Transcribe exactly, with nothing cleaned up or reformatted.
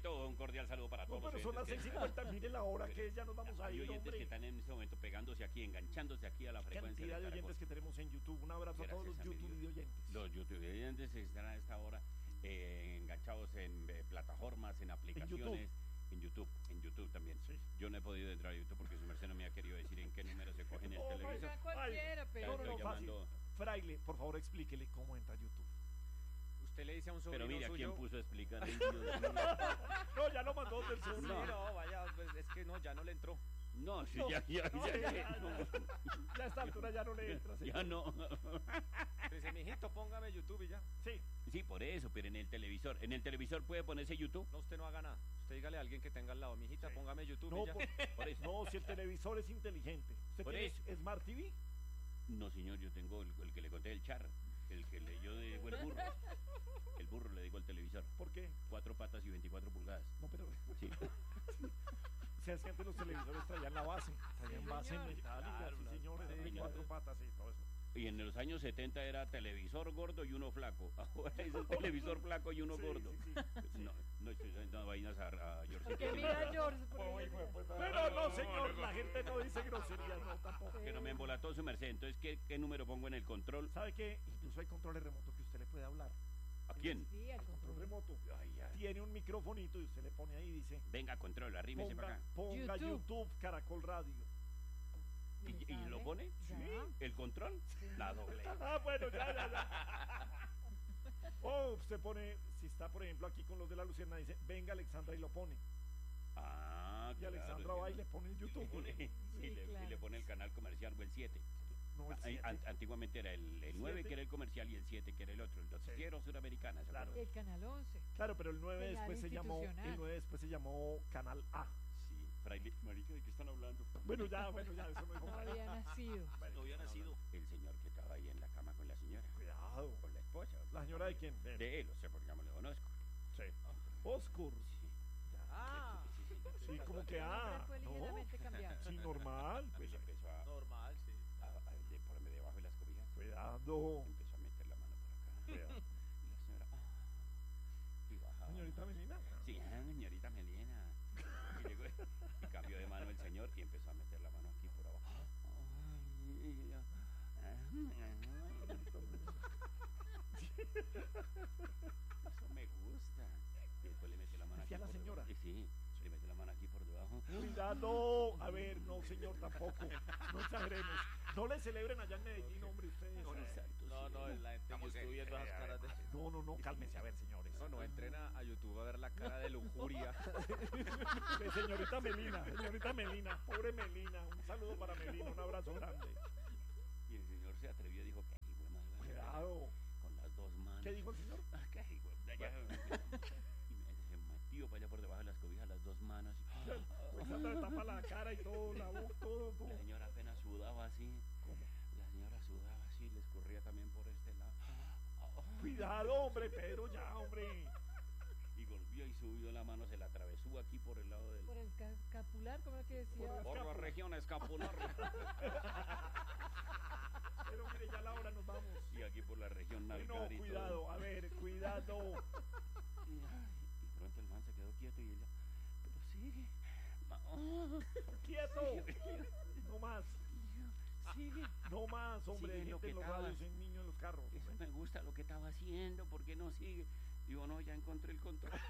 Jorgito, un cordial saludo para todos No, pero los son las oyentes seis que- cincuenta, mire la hora que es, ya nos vamos a Hay ir, oyentes hombre. que están en este momento pegándose aquí, enganchándose aquí a la frecuencia Cantidad de Caracol. oyentes que tenemos en YouTube. Un abrazo a todos los Gracias, YouTube amigo. de oyentes. Los YouTube oyentes están a esta hora eh, enganchados en eh, plataformas, en aplicaciones. En YouTube, en YouTube también. Sí. Yo no he podido entrar a YouTube porque su merced no me ha querido decir en qué número se coge en el Oh, televisor. Oiga, cualquiera, Ay, pero... No, no, no, Estoy fácil. llamando- Fraile, por favor, explíquele cómo entra a YouTube. Usted le dice a un sobrino Pero mira, suyo... ¿quién puso a explicar? Ay, Dios mío. No, ya lo mandó del Sí, sur. No. no, vaya, pues, es que no, ya no le entró. No, sí, No, ya, ya, no, ya, ya, ya, no. Ya a esta altura ya no le entra. señor. Ya no. Dice, mijito, póngame YouTube y ya. Sí. Sí, por eso, pero en el televisor. En el televisor puede ponerse YouTube. No, usted no haga nada. Usted dígale a alguien que tenga al lado, mijita, Sí. póngame YouTube No, y ya. por- Por eso. no, si el televisor es inteligente. ¿Usted Por tiene eso. Smart T V? No, señor, yo tengo el, el que le conté el char. El que le yo digo el burro. El burro le digo al televisor. ¿Por qué? Cuatro patas y veinticuatro pulgadas. No, pero... Sí. Se hace antes los televisores traían la base. Traían Sí, base señor. metálica, Claro, sí, la- señores. sí, de claro. cuatro patas, sí, todo eso. Y en los años setenta era televisor gordo y uno flaco. Ahora es el televisor flaco y uno Sí, gordo. sí, sí. No, no estoy dando vainas a, a George. Porque mira a George. por Oh, ahí. hijo de puta. Pero no, señor, la gente no dice groserías, no, tampoco. Que no me embolató su merced. Entonces, ¿qué, qué número pongo en el control? ¿Sabe qué? Incluso hay controles remotos que usted le puede hablar. ¿A quién? Sí, al Control control. remoto. Ay, ay. Tiene un microfonito y usted le pone ahí y dice... Venga, control, arrímese para Ponga, acá. ponga YouTube. YouTube, Caracol Radio. ¿Y, y lo ¿Sale? pone? Ya. ¿El control? La doble. Ah, bueno, ya, ya, ya. O usted pone, si está, por ejemplo, aquí con los de la Luciana, dice, venga Alexandra y lo pone. Ah, Y claro, Alexandra sí. va y le pone en Y le YouTube. pone, y Sí, le, y claro. le pone el canal comercial o el siete. No, el Ah, siete. an- Antiguamente era el, el nueve ¿Siete? que era el comercial y el siete que era el otro, el noticiero suramericana. ¿se Claro. acuerda? El canal once. Claro, pero el nueve Canal después se llamó, institucional. el nueve después se llamó Canal A. Sí, fraile, marica, ¿de qué están hablando? Bueno, ya, bueno, ya, eso no dijo No había nacido. Bueno, No había nacido. El señor que estaba ahí en la cama con la señora, Cuidado. con la esposa. ¿La señora de quién? De, De él, o sea, porque ya me lo conozco. Sí. Ah, Oscur. sí. Ah, Sí, sí, sí. Sí, como que El nombre ah, fue ¿no? ligeramente cambiado. Sí, normal. Pues Pues, empezó a, normal, sí. a, a- de por debajo de las cobijas. cuidado. Empezó a meter la mano por acá. Cuidado. Y la señora. ah, y bajaba. Señorita Melina. Sí, ah, señorita Melina. Y, llegó, y cambió de mano el señor y empezó a meter la mano aquí por abajo. Ay, y yo, ah, eso me gusta. Y después le metió la mano ¿Decía aquí la por señora? debajo. Sí, le metió la mano aquí por debajo. Cuidado. A ver, no, señor, tampoco. No exageremos. No le celebren allá en Medellín, hombre, ustedes. Con el santo No, no, cielo. la gente que Estamos estoy en- viendo esas eh, caras de... No, no, no, cálmese, a ver, señores. No, no, entren a, a YouTube a ver la cara de lujuria. De señorita Melina, señorita Melina, pobre Melina. Un saludo para Melina, un abrazo grande. Y el señor se atrevió y dijo, ¿qué hijo de madre? Cuidado. Con las dos manos. ¿Qué dijo el señor? Ah, ¿qué hijo de allá? Y me se metió para allá por debajo de las cobijas las dos manos. y- Alexandra le tapa la cara y todo, la boca, todo, todo. La señora apenas sudaba así. ¿Cómo? La señora sudaba así, le escurría también por este lado. Cuidado, hombre, Pedro, ya, hombre. Y volvió y subió la mano, se la atravesó aquí por el lado del... Por el ca- capular, como era que decía. Por Por la región escapular. Pero mire, ya la hora nos vamos. Y aquí por la región Ay, nalgar no, y cuidado, todo. a ver, cuidado. Y, ay, y pronto el man se quedó quieto y ella... Pero sigue. No, Quieto. No más, sigue. no más, hombre. Sigue lo Gente que en los estaba. radios, hay niños en los carros. Eso me gusta lo que estaba haciendo, ¿por qué no sigue? Digo, no, ya encontré el control.